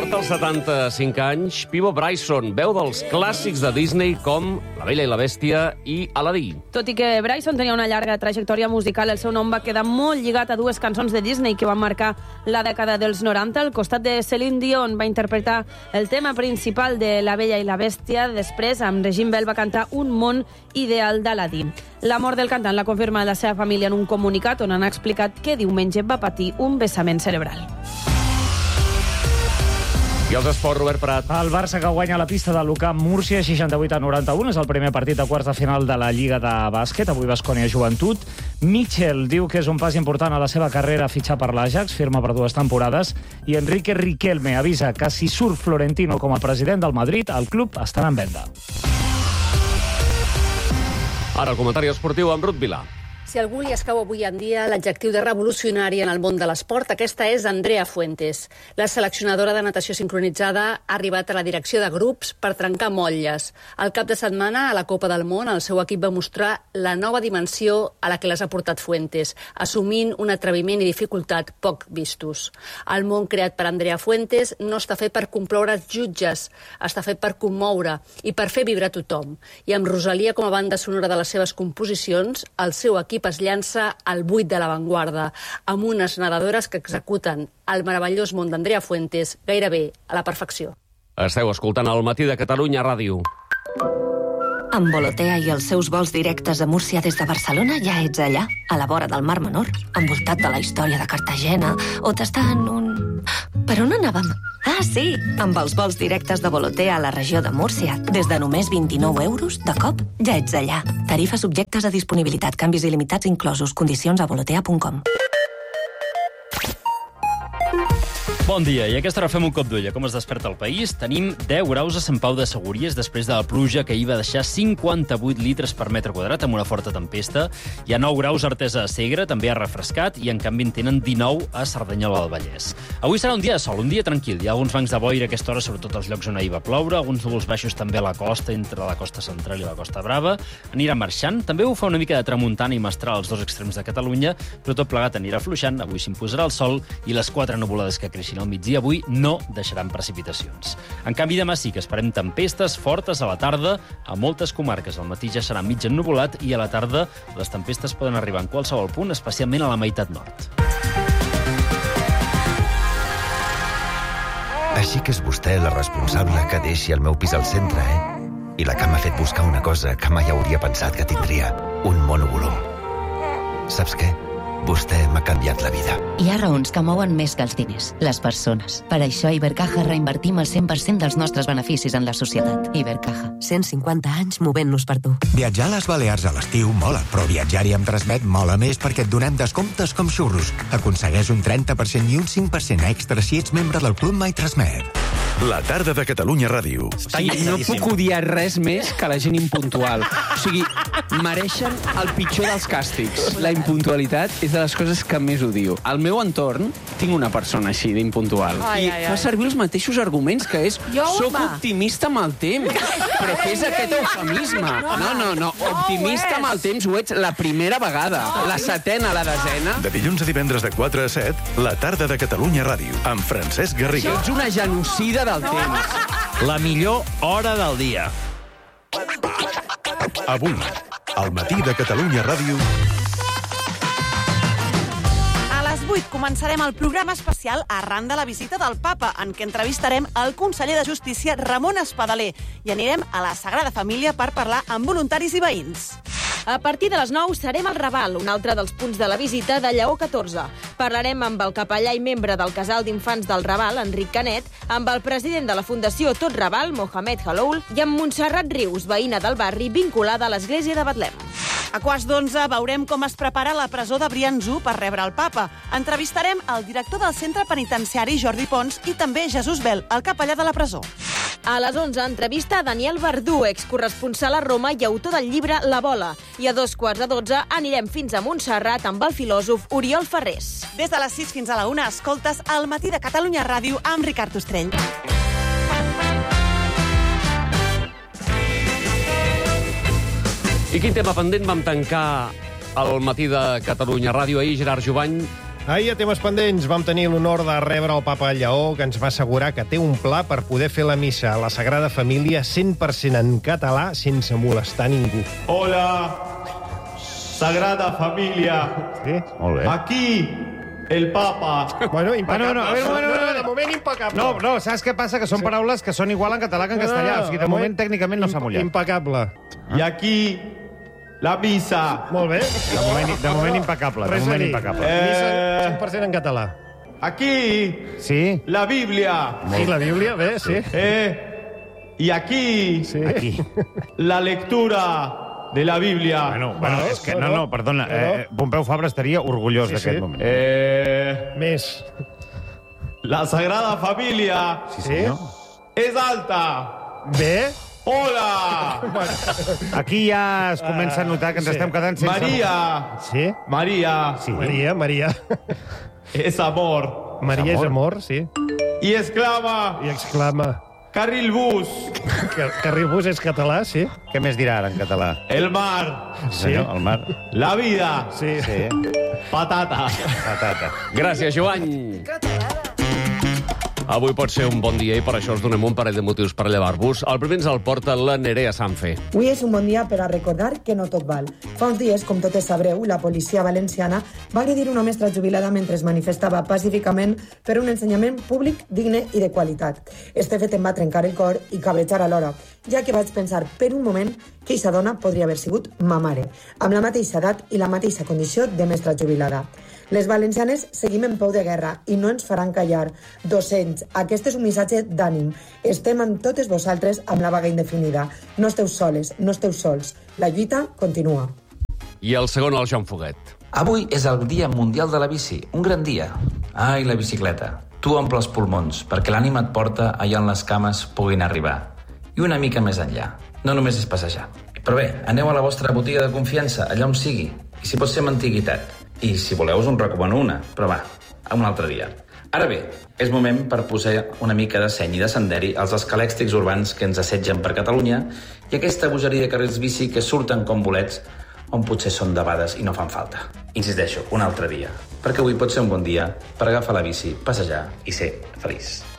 Mort als 75 anys, Peabo Bryson, veu dels clàssics de Disney com La Bella i la Bèstia i Aladí. Tot i que Bryson tenia una llarga trajectòria musical, el seu nom va quedar molt lligat a dues cançons de Disney que van marcar la dècada dels 90. Al costat de Celine Dion va interpretar el tema principal de La Bella i la Bèstia. Després, amb Regine Bell, va cantar Un món ideal d'Aladí. La mort del cantant la confirma la seva família en un comunicat on han explicat que diumenge va patir un vessament cerebral. I els esports, Robert Prat. El Barça que guanya la pista de l'UCAM Múrcia 68-91. És el primer partit de quarts de final de la Lliga de Bàsquet. Avui Baskonia Joventut. Mitchell diu que és un pas important a la seva carrera fitxar per l'Ajax, firma per 2 temporades. I Enrique Riquelme avisa que si surt Florentino com a president del Madrid, el club estarà en venda. Ara el comentari esportiu amb Ruth Vilà. Si algú li escau avui en dia l'adjectiu de revolucionari en el món de l'esport, aquesta és Andrea Fuentes. La seleccionadora de natació sincronitzada ha arribat a la direcció de grups per trencar motlles. Al cap de setmana, a la Copa del Món, el seu equip va mostrar la nova dimensió a la que les ha portat Fuentes, assumint un atreviment i dificultat poc vistos. El món creat per Andrea Fuentes no està fet per complaure els jutges, està fet per commoure i per fer vibrar tothom. I amb Rosalia com a banda sonora de les seves composicions, el seu equip es llança al buit de l'avantguarda, amb unes nedadores que executen el meravellós món d'Andrea Fuentes gairebé a la perfecció. Esteu escoltant el Matí de Catalunya Ràdio. Amb Volotea i els seus vols directes a Múrcia des de Barcelona ja ets allà, a la vora del Mar Menor, envoltat de la història de Cartagena, o tastant un... Per on anàvem? Ah, sí! Amb els vols directes de Volotea a la regió de Múrcia, des de només 29 euros, de cop, ja ets allà. Tarifes subjectes a disponibilitat, canvis il·limitats inclosos, condicions a volotea.com. Bon dia, i a aquesta hora fem un cop d'ull a com es desperta el país. Tenim 10 graus a Sant Pau de Segúries després de la pluja que hi va deixar 58 litres per metre quadrat amb una forta tempesta. Hi ha 9 graus a Artesa de Segre, també ha refrescat, i en canvi en tenen 19 a Cerdanyola del Vallès. Avui serà un dia de sol, un dia tranquil. Hi ha alguns bancs de boira a aquesta hora, sobretot als llocs on ahir va ploure, alguns núvols baixos també a la costa, entre la costa central i la costa brava. Anirà marxant, també ho fa una mica de tramuntana i mestral als dos extrems de Catalunya, però tot plegat anirà fluixant. Avui s'imposarà el sol i les 4 nuvolades que creixin al migdia avui no deixaran precipitacions. En canvi, demà sí que esperem tempestes fortes a la tarda a moltes comarques. Al matí ja serà mig ennuvolat i a la tarda les tempestes poden arribar en qualsevol punt, especialment a la meitat nord. Així que és vostè la responsable que deixi el meu pis al centre, I la que m'ha fet buscar una cosa que mai hauria pensat que tindria, un monovolum. Saps què? Vostè m'ha canviat la vida. Hi ha raons que mouen més que els diners, les persones. Per això a Ibercaja reinvertim el 100% dels nostres beneficis en la societat. Ibercaja. 150 anys movent-nos per tu. Viatjar a les Balears a l'estiu mola, però viatjar-hi amb Transmet mola més perquè et donem descomptes com xurros. Aconsegueix un 30% i un 5% extra si ets membre del Club My Transmet. La tarda de Catalunya Ràdio. No puc odiar res més que la gent impuntual. O sigui, mereixen el pitjor dels càstigs. La impuntualitat és de les coses que més odio. Al meu entorn tinc una persona així d'impuntual. I fa servir els mateixos arguments, que és soc optimista amb el temps. Però què és aquest eufemisme? No. Optimista amb el temps ho ets la primera vegada. La setena, la desena. De dilluns a divendres de 4 a 7, la tarda de Catalunya Ràdio, amb Francesc Garriga. Ets una genocida del temps. La millor hora del dia. Avui, al Matí de Catalunya Ràdio... A les 8 començarem el programa especial arran de la visita del Papa, en què entrevistarem el conseller de Justícia, Ramon Espadaler, i anirem a la Sagrada Família per parlar amb voluntaris i veïns. A partir de les 9 serem al Raval, un altre dels punts de la visita de Lleó XIV. Parlarem amb el capellà i membre del Casal d'Infants del Raval, Enric Canet, amb el president de la Fundació Tot Raval, Mohamed Haloul, i amb Montserrat Rius, veïna del barri vinculada a l'Església de Betlem. A quarts d'11 veurem com es prepara la presó de Brianço per rebre el Papa. Entrevistarem el director del centre penitenciari, Jordi Pons, i també Jesús Bel, el capellà de la presó. A les 11, entrevista a Daniel Verdú, excorresponsal a Roma i autor del llibre La Bola. I a 11:15 anirem fins a Montserrat amb el filòsof Oriol Ferrés. Des de les 6 fins a la 1 escoltes El Matí de Catalunya Ràdio amb Ricard Ostrell. I quin tema pendent vam tancar al Matí de Catalunya Ràdio ahir, Gerard Jovany, Ahir a Temes Pendents vam tenir l'honor de rebre el papa Lleó, que ens va assegurar que té un pla per poder fer la missa a la Sagrada Família 100% en català sense molestar ningú. Hola, Sagrada Família. Sí? Molt bé. Aquí, el papa. Bueno, impecable. No, a veure, de moment impecable. No, saps què passa? Que són paraules que són igual en català que en castellà. O sigui, de moment, tècnicament, no s'ha mullat. Impecable. I aquí, la missa. Molt bé. De moment impecable. De moment impecable. Missa 100% en català. Aquí, sí, la Biblia. Sí, la Bíblia, bé, sí. Y aquí, sí, la lectura de la Biblia. Bueno, és que no, perdona. Pompeu Fabra estaria orgullós d'aquest moment. Més. La Sagrada Família és alta. Bé. Hola! Aquí ja es comença a notar que ens estem quedant sense... Maria! Sí? Maria! Sí. Maria. És amor. Maria és amor, sí. I exclama... I exclama... Carril bus. Carril bus és català, sí. Què més dirà ara en català? El mar. Sí, el mar. La vida. Sí. Patata. Gràcies, Joan. Avui pot ser un bon dia i per això us donem un parell de motius per llevar-vos. El primer ens el porta la Nerea Sanfe. Avui és un bon dia per a recordar que no tot val. Fa uns dies, com totes sabreu, la policia valenciana va agredir una mestra jubilada mentre es manifestava pacíficament per un ensenyament públic digne i de qualitat. Este fet em va trencar el cor i cabrejar alhora, ja que vaig pensar per un moment que aquesta dona podria haver sigut ma mare, amb la mateixa edat i la mateixa condició de mestra jubilada. Les valencianes seguim en peu de guerra i no ens faran callar. Docents, aquest és un missatge d'ànim. Estem amb totes vosaltres amb la vaga indefinida. No esteu soles, no esteu sols. La lluita continua. I el segon, el Joan Foguet. Avui és el Dia Mundial de la Bici, un gran dia. Ai, la bicicleta. Tu omple els pulmons, perquè l'ànima et porta allà on les cames puguin arribar. I una mica més enllà. No només és passejar. Però bé, aneu a la vostra botiga de confiança, allà on sigui. I si pot ser amb antiguitat. I si voleu us en recomano una, però va, un altre dia. Ara bé, és moment per posar una mica de seny i de senderi als escalèctrics urbans que ens assetgen per Catalunya i aquesta bogeria de carrils bici que surten com bolets on potser són debades i no fan falta. Insisteixo, un altre dia, perquè avui pot ser un bon dia per agafar la bici, passejar i ser feliç.